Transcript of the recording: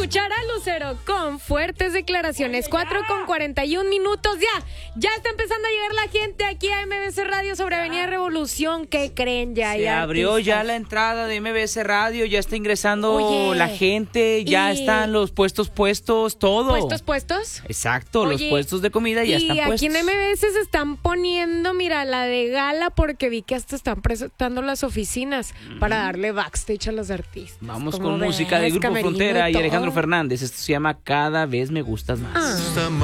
escuchar a Lucero con fuertes declaraciones. 4:41 Ya está empezando a llegar la gente aquí a MBC Radio sobre Avenida Revolución. ¿Qué creen? Ya Se abrió ya la entrada de MBC Radio, ya está ingresando la gente, ya están los puestos, todo. ¿Puestos? Exacto, los puestos de comida ya están puestos. Y aquí en MBS se están poniendo, mira, la de gala, porque vi que hasta están presentando las oficinas para darle backstage a los artistas. Vamos con música de Grupo Frontera y Alejandro Fernández. Esto se llama Cada vez me gustas más.